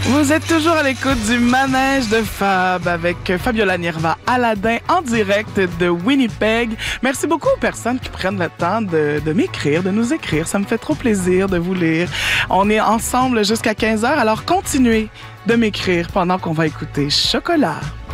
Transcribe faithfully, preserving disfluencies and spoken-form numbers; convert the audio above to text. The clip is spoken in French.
Vous êtes toujours à l'écoute du Manège de Fab avec Fabiola Nirva Aladin en direct de Winnipeg. Merci beaucoup aux personnes qui prennent le temps de, de m'écrire, de nous écrire. Ça me fait trop plaisir de vous lire. On est ensemble jusqu'à quinze heures, alors continuez de m'écrire pendant qu'on va écouter Chocolat.